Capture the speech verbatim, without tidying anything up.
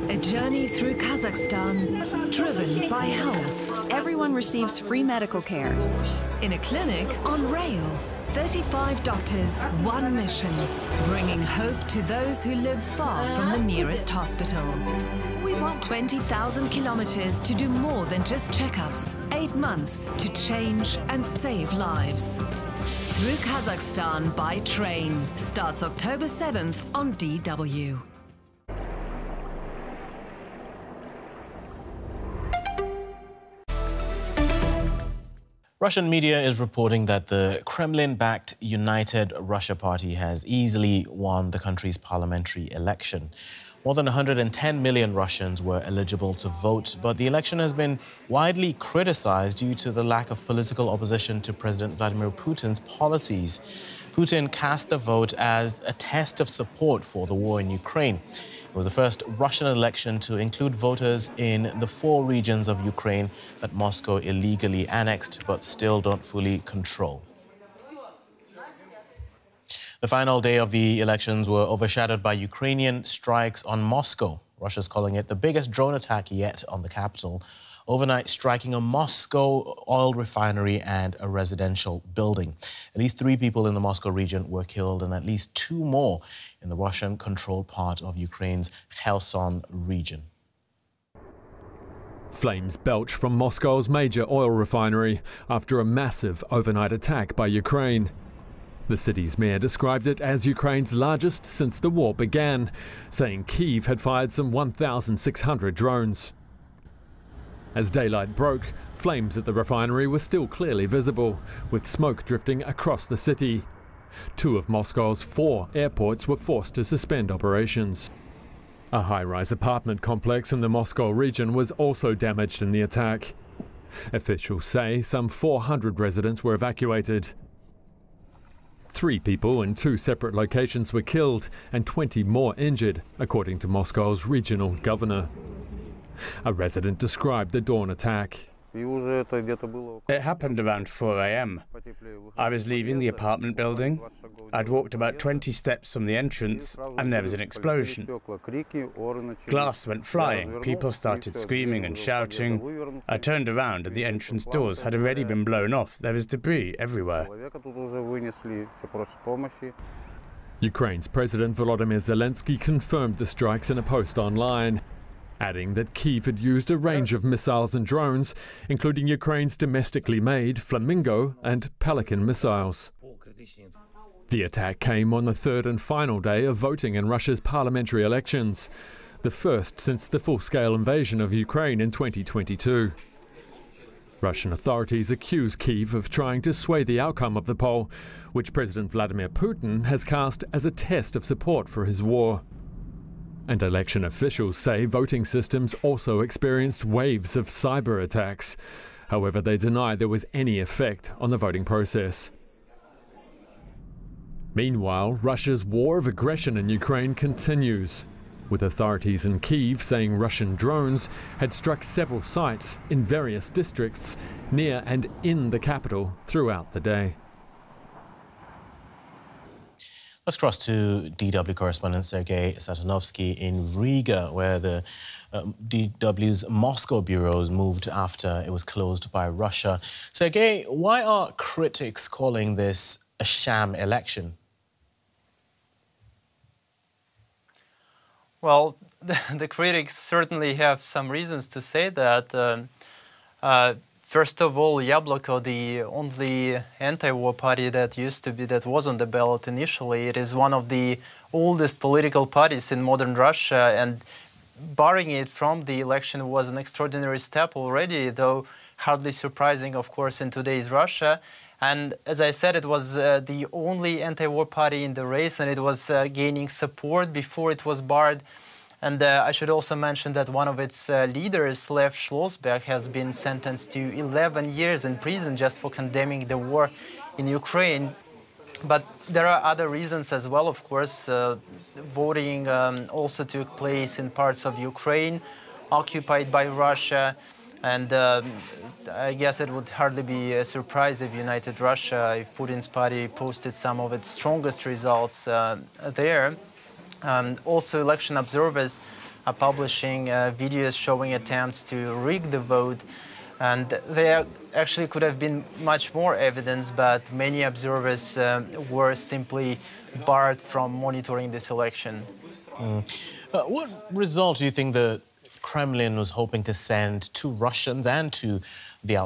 A journey through Kazakhstan, driven by health. Everyone receives free medical care. In a clinic on rails. thirty-five doctors, one mission. Bringing hope to those who live far from the nearest hospital. We want twenty thousand kilometers to do more than just checkups. Eight months to change and save lives. Through Kazakhstan by train. Starts October seventh on D W. Russian media is reporting that the Kremlin-backed United Russia Party has easily won the country's parliamentary election. More than one hundred ten million Russians were eligible to vote, but the election has been widely criticized due to the lack of political opposition to President Vladimir Putin's policies. Putin cast the vote as a test of support for the war in Ukraine. It was the first Russian election to include voters in the four regions of Ukraine that Moscow illegally annexed but still don't fully control. The final day of the elections were overshadowed by Ukrainian strikes on Moscow. Russia's calling it the biggest drone attack yet on the capital, overnight striking a Moscow oil refinery and a residential building. At least three people in the Moscow region were killed and at least two more in the Russian-controlled part of Ukraine's Kherson region. Flames belch from Moscow's major oil refinery after a massive overnight attack by Ukraine. The city's mayor described it as Ukraine's largest since the war began, saying Kyiv had fired some one thousand six hundred drones. As daylight broke, flames at the refinery were still clearly visible, with smoke drifting across the city. Two of Moscow's four airports were forced to suspend operations. A high-rise apartment complex in the Moscow region was also damaged in the attack. Officials say some four hundred residents were evacuated. Three people in two separate locations were killed and twenty more injured, according to Moscow's regional governor. A resident described the dawn attack. It happened around four A M I was leaving the apartment building. I'd walked about twenty steps from the entrance and there was an explosion. Glass went flying, people started screaming and shouting. I turned around and the entrance doors had already been blown off. There was debris everywhere. Ukraine's President Volodymyr Zelensky confirmed the strikes in a post online, adding that Kyiv had used a range of missiles and drones, including Ukraine's domestically made Flamingo and Pelican missiles. The attack came on the third and final day of voting in Russia's parliamentary elections, the first since the full-scale invasion of Ukraine in twenty twenty-two. Russian authorities accuse Kyiv of trying to sway the outcome of the poll, which President Vladimir Putin has cast as a test of support for his war. And election officials say voting systems also experienced waves of cyber attacks. However, they deny there was any effect on the voting process. Meanwhile, Russia's war of aggression in Ukraine continues, with authorities in Kyiv saying Russian drones had struck several sites in various districts near and in the capital throughout the day. Let's cross to D W correspondent Sergei Satanovsky in Riga, where the uh, D W's Moscow bureaus moved after it was closed by Russia. Sergei, why are critics calling this a sham election? Well, the, the critics certainly have some reasons to say that. Uh, uh, First of all, Yabloko, the only anti-war party that used to be, that was on the ballot initially, it is one of the oldest political parties in modern Russia, and barring it from the election was an extraordinary step already, though hardly surprising, of course, in today's Russia. And as I said, it was uh, the only anti-war party in the race, and it was uh, gaining support before it was barred. And uh, I should also mention that one of its uh, leaders, Lev Schlossberg, has been sentenced to eleven years in prison just for condemning the war in Ukraine. But there are other reasons as well, of course. Uh, voting um, also took place in parts of Ukraine occupied by Russia. And um, I guess it would hardly be a surprise if United Russia, if Putin's party posted some of its strongest results uh, there. Um, also, election observers are publishing uh, videos showing attempts to rig the vote. And there actually could have been much more evidence, but many observers uh, were simply barred from monitoring this election. Mm. Uh, what result do you think the Kremlin was hoping to send to Russians and to the